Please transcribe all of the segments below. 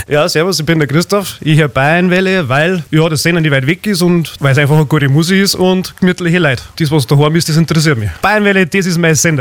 Ja, servus, ich bin der Christoph. Ich höre Bayernwelle, weil das Sender nicht weit weg ist und weil es einfach eine gute Musik ist und gemütliche Leute. Das, was daheim ist, das interessiert mich. Bayernwelle, das ist mein Sender.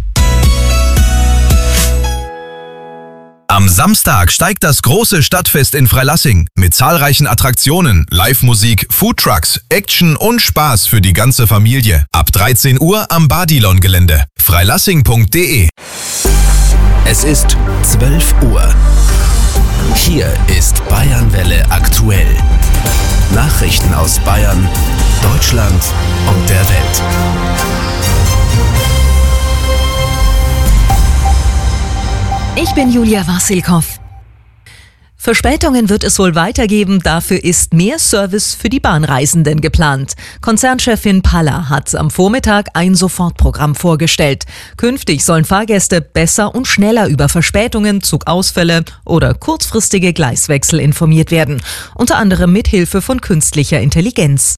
Am Samstag steigt das große Stadtfest in Freilassing mit zahlreichen Attraktionen, Live-Musik, Foodtrucks, Action und Spaß für die ganze Familie. Ab 13 Uhr am Badilon-Gelände. freilassing.de. Es ist 12 Uhr. Hier ist Bayernwelle aktuell. Nachrichten aus Bayern, Deutschland und der Welt. Ich bin Julia Wassilkow. Verspätungen wird es wohl weitergeben, dafür ist mehr Service für die Bahnreisenden geplant. Konzernchefin Palla hat am Vormittag ein Sofortprogramm vorgestellt. Künftig sollen Fahrgäste besser und schneller über Verspätungen, Zugausfälle oder kurzfristige Gleiswechsel informiert werden. Unter anderem mit Hilfe von künstlicher Intelligenz.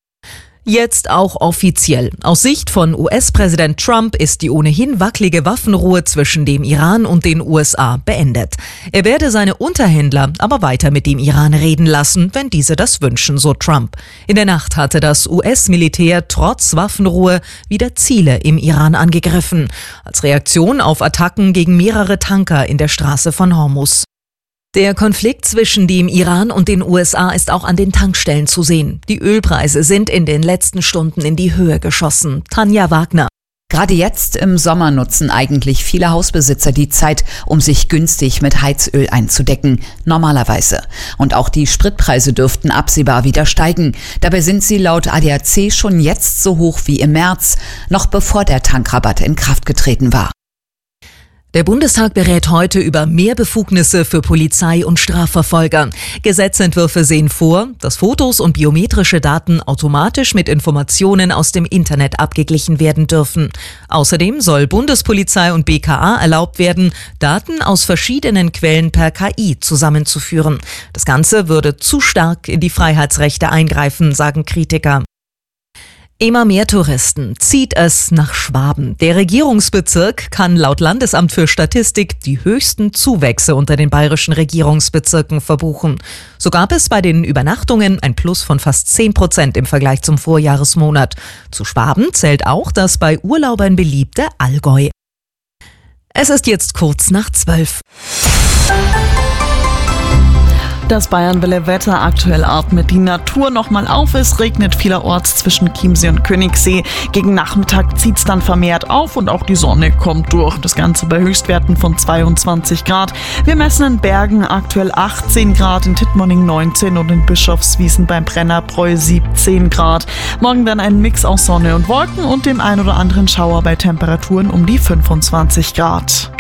Jetzt auch offiziell. Aus Sicht von US-Präsident Trump ist die ohnehin wackelige Waffenruhe zwischen dem Iran und den USA beendet. Er werde seine Unterhändler aber weiter mit dem Iran reden lassen, wenn diese das wünschen, so Trump. In der Nacht hatte das US-Militär trotz Waffenruhe wieder Ziele im Iran angegriffen. Als Reaktion auf Attacken gegen mehrere Tanker in der Straße von Hormuz. Der Konflikt zwischen dem Iran und den USA ist auch an den Tankstellen zu sehen. Die Ölpreise sind in den letzten Stunden in die Höhe geschossen. Tanja Wagner. Gerade jetzt im Sommer nutzen eigentlich viele Hausbesitzer die Zeit, um sich günstig mit Heizöl einzudecken. Normalerweise. Und auch die Spritpreise dürften absehbar wieder steigen. Dabei sind sie laut ADAC schon jetzt so hoch wie im März, noch bevor der Tankrabatt in Kraft getreten war. Der Bundestag berät heute über mehr Befugnisse für Polizei und Strafverfolger. Gesetzentwürfe sehen vor, dass Fotos und biometrische Daten automatisch mit Informationen aus dem Internet abgeglichen werden dürfen. Außerdem soll Bundespolizei und BKA erlaubt werden, Daten aus verschiedenen Quellen per KI zusammenzuführen. Das Ganze würde zu stark in die Freiheitsrechte eingreifen, sagen Kritiker. Immer mehr Touristen zieht es nach Schwaben. Der Regierungsbezirk kann laut Landesamt für Statistik die höchsten Zuwächse unter den bayerischen Regierungsbezirken verbuchen. So gab es bei den Übernachtungen ein Plus von fast 10% im Vergleich zum Vorjahresmonat. Zu Schwaben zählt auch das bei Urlaubern beliebte Allgäu. Es ist jetzt kurz nach 12. Das Bayernwelle-Wetter aktuell atmet die Natur nochmal auf. Es regnet vielerorts zwischen Chiemsee und Königssee. Gegen Nachmittag zieht es dann vermehrt auf und auch die Sonne kommt durch. Das Ganze bei Höchstwerten von 22 Grad. Wir messen in Bergen aktuell 18 Grad, in Tittmoning 19 und in Bischofswiesen beim Brennerbräu 17 Grad. Morgen dann ein Mix aus Sonne und Wolken und dem ein oder anderen Schauer bei Temperaturen um die 25 Grad.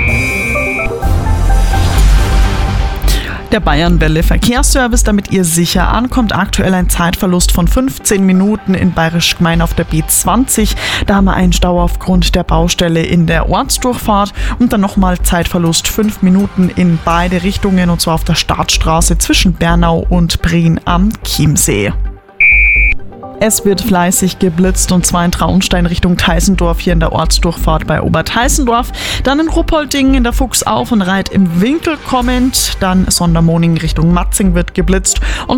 Der Bayernwelle Verkehrsservice, damit ihr sicher ankommt, aktuell ein Zeitverlust von 15 Minuten in Bayerisch Gmein auf der B20. Da haben wir einen Stau aufgrund der Baustelle in der Ortsdurchfahrt und dann nochmal Zeitverlust 5 Minuten in beide Richtungen und zwar auf der Startstraße zwischen Bernau und Prien am Chiemsee. Es wird fleißig geblitzt und zwar in Traunstein Richtung Teisendorf hier in der Ortsdurchfahrt bei Oberteisendorf. Dann in Ruppolding in der Fuchsauf und Reit im Winkel kommend. Dann Sondermoning Richtung Matzing wird geblitzt. Und